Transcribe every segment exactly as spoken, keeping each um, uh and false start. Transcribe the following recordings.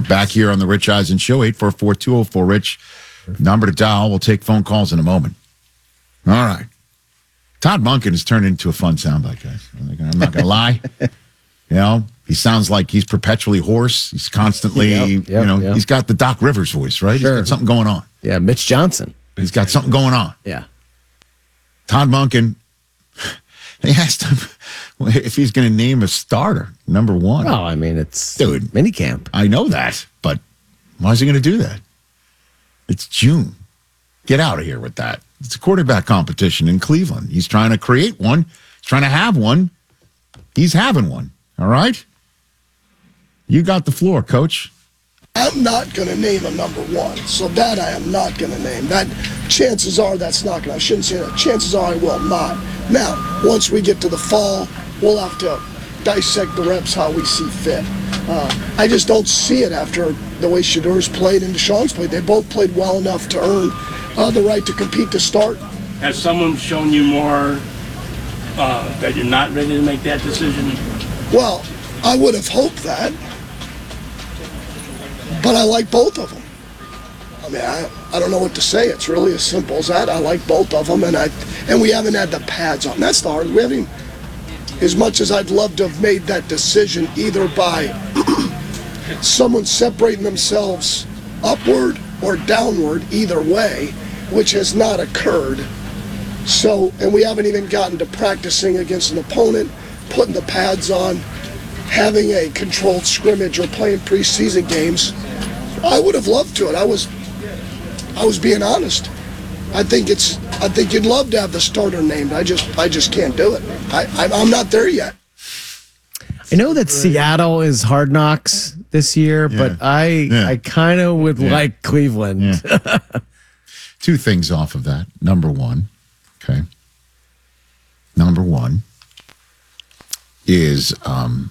back here on the Rich Eisen Show, eight four four, two oh four, RICH. Number to dial. We'll take phone calls in a moment. All right. Todd Monken has turned into a fun soundbite, guys. I'm not going to lie. You know, he sounds like he's perpetually hoarse. He's constantly, yep, yep, you know, yep. He's got the Doc Rivers voice, right? Sure. He's got something going on. Yeah, Mitch Johnson. He's got something going on. Yeah. Todd Monken, they asked him if he's going to name a starter, number one. Oh, I mean, it's Dude, minicamp. I know that, but why is he going to do that? It's June. Get out of here with that. It's a quarterback competition in Cleveland. He's trying to create one. He's trying to have one. He's having one. All right? You got the floor, Coach. I'm not going to name a number one. So that I am not going to name. That chances are that's not going to. I shouldn't say that. Chances are I will not. Now, once we get to the fall, we'll have to dissect the reps how we see fit. Uh, I just don't see it after the way Shedeur's played and Deshaun's played. They both played well enough to earn uh, the right to compete to start. Has someone shown you more uh, that you're not ready to make that decision? Well, I would have hoped that, but I like both of them. I mean, I, I don't know what to say. It's really as simple as that. I like both of them, and I and we haven't had the pads on. That's the hard. We haven't. As much as I'd love to have made that decision, either by someone separating themselves upward or downward, either way, which has not occurred. So, and we haven't even gotten to practicing against an opponent, putting the pads on, having a controlled scrimmage or playing preseason games. I would have loved to it. I was, I was being honest. I think it's. I think you'd love to have the starter named. I just, I just can't do it. I, I I'm not there yet. I know that Seattle is Hard Knocks this year, yeah. but I, yeah. I kind of would yeah. like Cleveland. Yeah. Two things off of that. Number one, okay. Number one is um,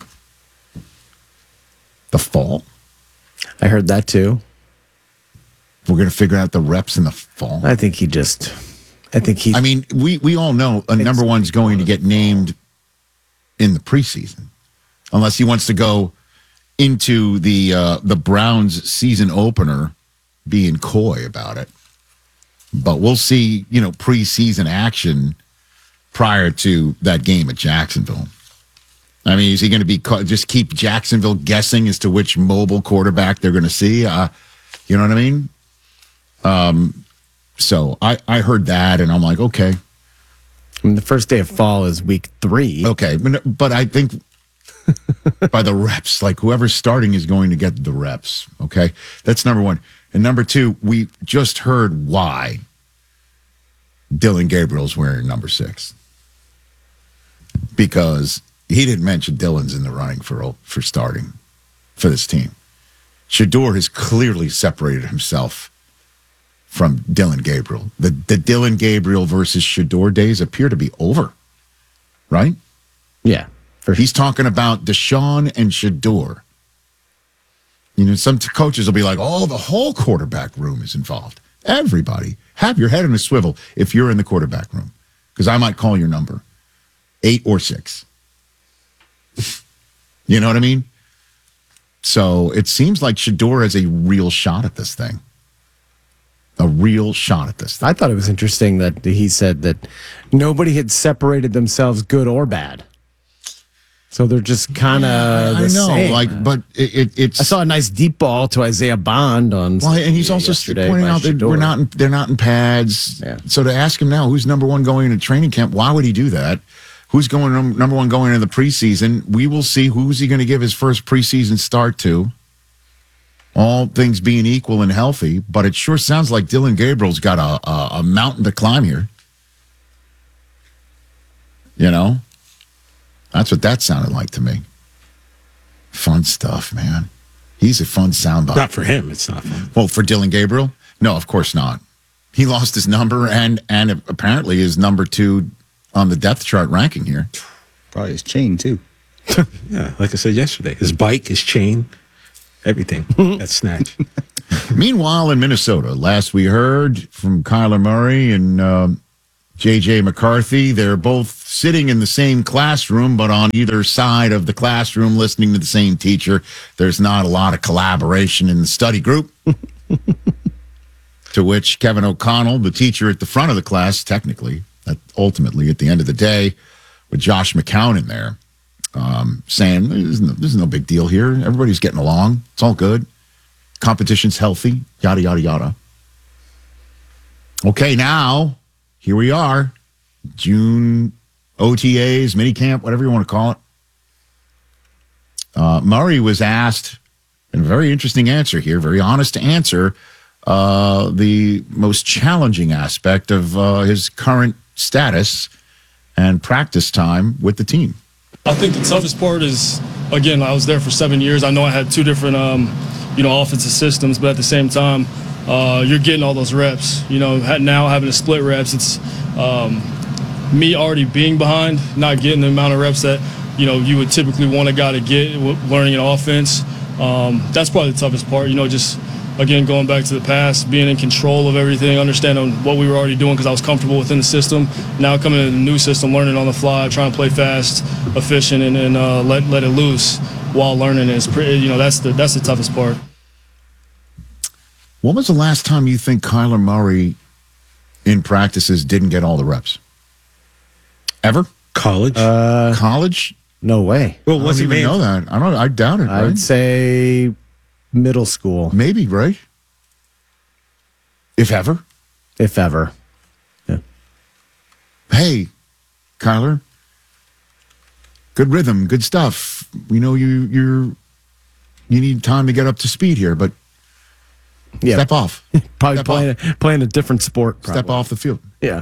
the fall. I heard that too. We're going to figure out the reps in the fall. I think he just, I think he. I mean, we, we all know a number one's going to get named in the preseason, unless he wants to go into the uh, the Browns season opener being coy about it. But we'll see, you know, preseason action prior to that game at Jacksonville. I mean, is he going to be just keep Jacksonville guessing as to which mobile quarterback they're going to see? Uh, you know what I mean? Um, so I, I heard that, and I'm like, okay. I mean, the first day of fall is week three. Okay, but, but I think by the reps, like whoever's starting is going to get the reps, okay? That's number one. And number two, we just heard why Dillon Gabriel's wearing number six. Because he didn't mention Dillon's in the running for for starting for this team. Shedeur has clearly separated himself from Dillon Gabriel. The the Dillon Gabriel versus Shedeur days appear to be over, right? Yeah. For He's talking about Deshaun and Shedeur. You know, some coaches will be like, oh, the whole quarterback room is involved. Everybody. Have your head in a swivel if you're in the quarterback room. Because I might call your number. Eight or six. You know what I mean? So it seems like Shedeur has a real shot at this thing. A real shot at this thing. I thought it was interesting that he said that nobody had separated themselves good or bad. So they're just kind of yeah, the I know, same. like, but it, it, it's. I saw a nice deep ball to Isaiah Bond on. Well, and he's also pointing out that we're not. In, they're not in pads. Yeah. So to ask him now, who's number one going into training camp? Why would he do that? Who's going number one going into the preseason? We will see who's he going to give his first preseason start to. All things being equal and healthy, but it sure sounds like Dillon Gabriel's got a, a, a mountain to climb here. You know? That's what that sounded like to me. Fun stuff, man. He's a fun soundbite. Not for him, it's not fun. Well, for Dillon Gabriel? No, of course not. He lost his number and and apparently is number two on the depth chart ranking here. Probably his chain, too. Yeah, like I said yesterday. His bike, his chain, everything. That's snatch. Meanwhile, in Minnesota, last we heard from Kyler Murray and um, J J McCarthy. They're both sitting in the same classroom, but on either side of the classroom, listening to the same teacher. There's not a lot of collaboration in the study group. To which Kevin O'Connell, the teacher at the front of the class, technically, uh, ultimately at the end of the day, with Josh McCown in there, um, saying, there's no, there's no big deal here. Everybody's getting along. It's all good. Competition's healthy, yada, yada, yada. Okay, now, here we are. June O T As, mini camp, whatever you want to call it. Uh, Murray was asked, and a very interesting answer here, very honest answer, uh, the most challenging aspect of uh, his current status and practice time with the team. I think the toughest part is, again, I was there for seven years. I know I had two different, um, you know, offensive systems, but at the same time, uh, you're getting all those reps. You know, now having to split reps, it's um, me already being behind, not getting the amount of reps that, you know, you would typically want a guy to get learning an offense. Um, that's probably the toughest part, you know, just, again, going back to the past, being in control of everything, understanding what we were already doing because I was comfortable within the system. Now coming into the new system, learning on the fly, trying to play fast, efficient, and, and uh, let let it loose while learning is pretty. You know, that's the that's the toughest part. When was the last time you think Kyler Murray in practices didn't get all the reps? Ever? College? Uh, College? no way. well, I was don't he even know that. I don't. I doubt it. I Right? would say middle school, Maybe, right? If ever. if ever. Yeah. Hey, Kyler. Good rhythm, good stuff. We know you you're you need time to get up to speed here, but Yeah. step off. Probably Step playing a, playing a different sport. Step probably. off the field. Yeah.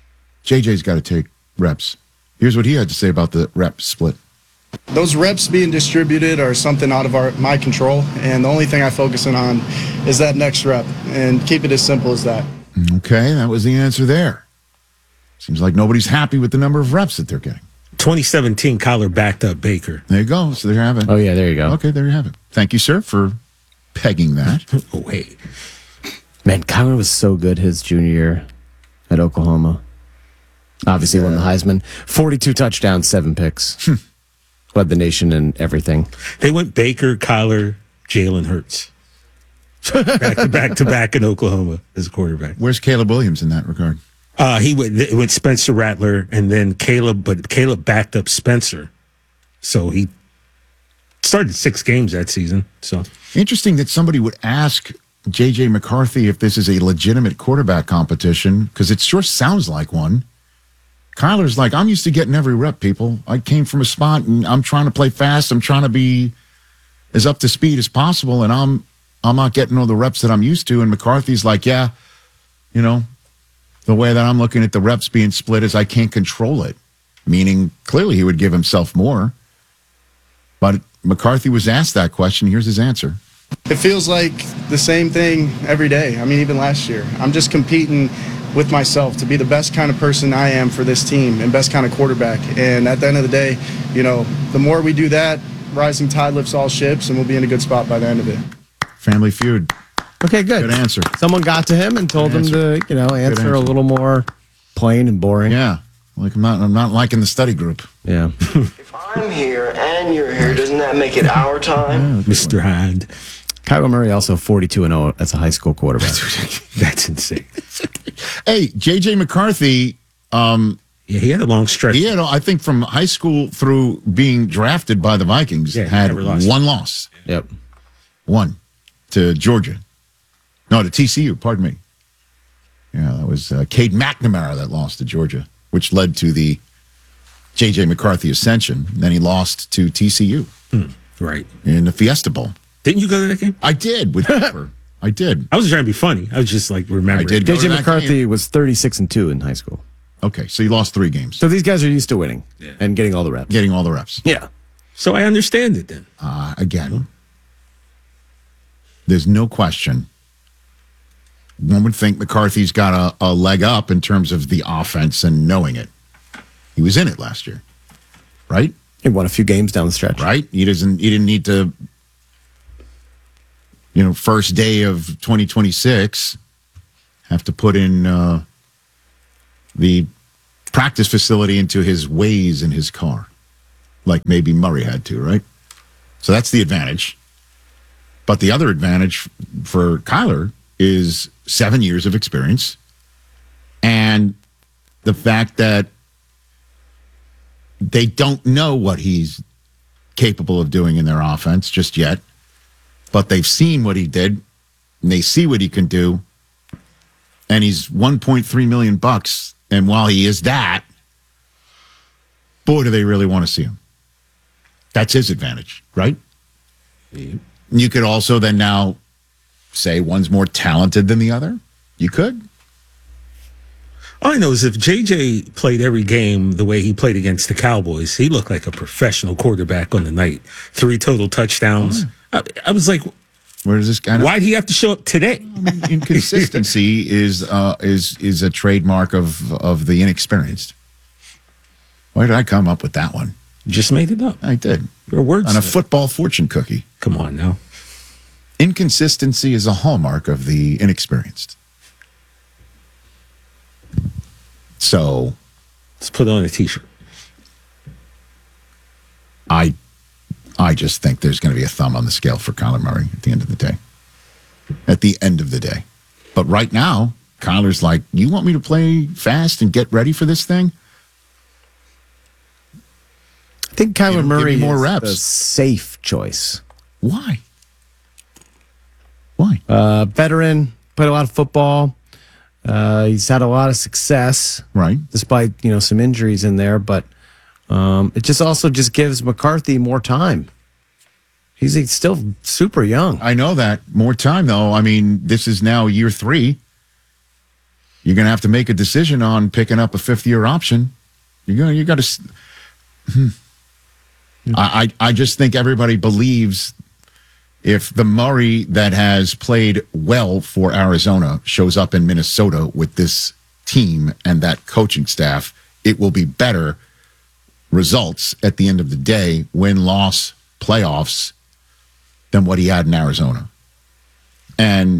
J J's got to take reps. Here's what he had to say about the rep split. Those reps being distributed are something out of our my control, and the only thing I focus in on is that next rep, and keep it as simple as that. Okay, that was the answer there. Seems like nobody's happy with the number of reps that they're getting. twenty seventeen, Kyler backed up Baker. There you go. So there you have it. Oh, yeah, there you go. Okay, there you have it. Thank you, sir, for pegging that. Oh, wait. Man, Kyler was so good his junior year at Oklahoma. Obviously won the Heisman. forty-two touchdowns, seven picks. Led the nation in everything. They went Baker, Kyler, Jalen Hurts. back to back to back in Oklahoma as a quarterback. Where's Caleb Williams in that regard? Uh, he went, it went Spencer Rattler and then Caleb, but Caleb backed up Spencer. So he started six games that season. So Interesting that somebody would ask J J McCarthy if this is a legitimate quarterback competition, because it sure sounds like one. Kyler's like, I'm used to getting every rep, people. I came from a spot and I'm trying to play fast. I'm trying to be as up to speed as possible, and I'm I'm not getting all the reps that I'm used to. And McCarthy's like, yeah, you know, the way that I'm looking at the reps being split is I can't control it. Meaning, clearly he would give himself more. But McCarthy was asked that question. Here's his answer. It feels like the same thing every day. I mean, even last year, I'm just competing with myself to be the best kind of person I am for this team and best kind of quarterback. And at the end of the day, you know, the more we do that, rising tide lifts all ships, and we'll be in a good spot by the end of it. Family Feud. Okay, good. Good answer. Someone got to him and told him answer. to, you know, answer, answer. a little more plain and boring. Yeah. Like I'm not I'm not liking the study group. Yeah. If I'm here and you're here, doesn't that make it our time? Mister Hyde, Kyler Murray also forty-two and oh as a high school quarterback. that's insane. Hey, J J McCarthy, um, Yeah, he had a long stretch. he had, I think, from high school through being drafted by the Vikings, Yeah, he had never lost. one loss. Yep. One to Georgia. No, to T C U, pardon me. Yeah, that was uh, Cade McNamara that lost to Georgia, which led to the J J McCarthy ascension. Then he lost to T C U Right. in the Fiesta Bowl. Didn't you go to that game? I did with Denver. I did. I was trying to be funny. I was just like, remember. I did. J Go J to that McCarthy game. was thirty-six and two in high school. Okay, so you lost three games, So these guys are used to winning and getting all the reps. getting all the reps. Yeah. So I understand it then. Uh, again, there's no question. One would think McCarthy's got a, a leg up in terms of the offense and knowing it. He was in it last year, right? He won a few games down the stretch. Right? He doesn't. He didn't need to. You know, first day of twenty twenty-six, have to put in uh, the practice facility into his ways in his car, like maybe Murray had to, right? So that's the advantage. But the other advantage for Kyler is seven years of experience and the fact that they don't know what he's capable of doing in their offense just yet, but they've seen what he did and they see what he can do. And he's one point three million bucks. And while he is that, boy, do they really want to see him. That's his advantage, right? You could also then now say one's more talented than the other. You could. All I know is if J J played every game the way he played against the Cowboys, he looked like a professional quarterback on the night. Three total touchdowns. I, I was like, where does this guy? Why'd he have to show up today? Inconsistency is uh, is is a trademark of of the inexperienced. Why did I come up with that one? Just made it up. I did. Your words on a football fortune cookie. Come on now. Inconsistency is a hallmark of the inexperienced. So, let's put on a t-shirt. I, I just think there's going to be a thumb on the scale for Kyler Murray at the end of the day. At the end of the day, but right now, Kyler's like, "You want me to play fast and get ready for this thing?" I think Kyler You know, Murray give me more is reps. the safe choice. Why? Why? Uh, veteran, played a lot of football. Uh, he's had a lot of success, right? Despite you know some injuries in there, but um, it just also just gives McCarthy more time. He's, he's still super young. I know that. More time, though. I mean, this is now year three. You're going to have to make a decision on picking up a fifth-year option. You're going. You got to. Hmm. I, I I just think everybody believes if the Murray that has played well for Arizona shows up in Minnesota with this team and that coaching staff, it will be better results at the end of the day, win-loss playoffs, than what he had in Arizona. And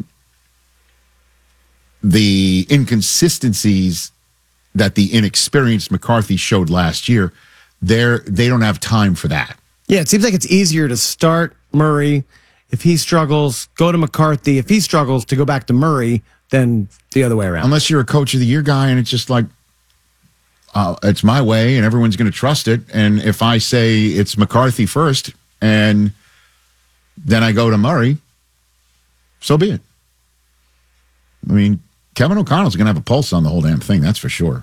the inconsistencies that the inexperienced McCarthy showed last year, they're, they don't have time for that. Yeah, it seems like it's easier to start Murray. If he struggles, go to McCarthy. If he struggles, to go back to Murray, then the other way around. Unless you're a coach of the year guy and it's just like, uh, it's my way and everyone's going to trust it. And if I say it's McCarthy first and then I go to Murray, so be it. I mean, Kevin O'Connell's going to have a pulse on the whole damn thing, that's for sure.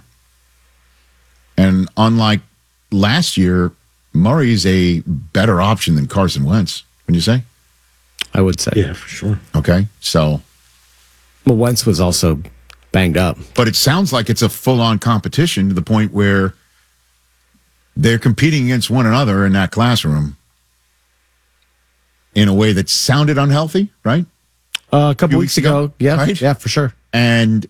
And unlike last year, Murray's a better option than Carson Wentz, wouldn't you say? I would say. Yeah, for sure. Okay, so. Well, Wentz was also banged up. But it sounds like it's a full-on competition to the point where they're competing against one another in that classroom in a way that sounded unhealthy, right? Uh, a couple Few weeks weeks ago, ago. Yeah, right? yeah, for sure. And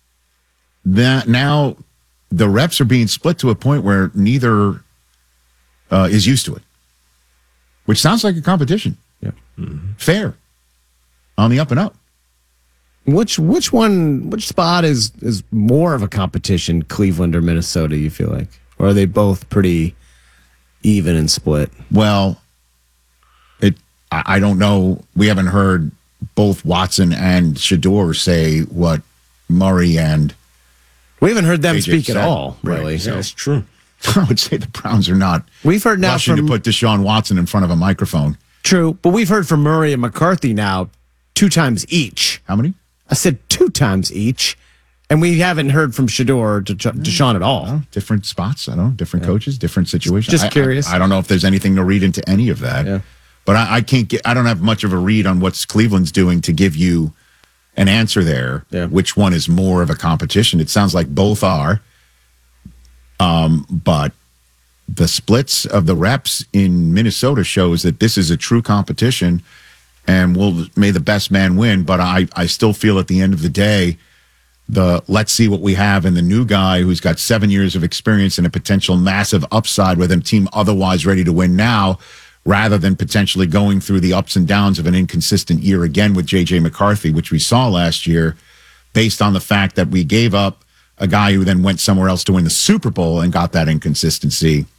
that now the reps are being split to a point where neither uh, is used to it, which sounds like a competition. Yeah. Mm-hmm. Fair. On the up and up. Which which one, which spot is, is more of a competition, Cleveland or Minnesota, you feel like? Or are they both pretty even and split? Well, it. I, I don't know. We haven't heard both Watson and Shador say what Murray and we haven't heard them A J speak said. at all, Right. really. So, That's true. I would say the Browns are not We've heard now rushing from to put Deshaun Watson in front of a microphone. True, but we've heard from Murray and McCarthy now two times each. How many? I said two times each, and we haven't heard from Shador or De- Deshaun at all. Oh, different spots. I don't know. Different Yeah. coaches, different situations. Just I- curious. I, I don't know if there's anything to read into any of that. Yeah. But I, I can't get. I don't have much of a read on what's Cleveland's doing to give you an answer there. Yeah. Which one is more of a competition? It sounds like both are. Um, but the splits of the reps in Minnesota shows that this is a true competition, and will may the best man win. But I, I still feel at the end of the day, the let's see what we have in the new guy who's got seven years of experience and a potential massive upside with a team otherwise ready to win now, rather than potentially going through the ups and downs of an inconsistent year again with J J McCarthy, which we saw last year, based on the fact that we gave up a guy who then went somewhere else to win the Super Bowl and got that inconsistency.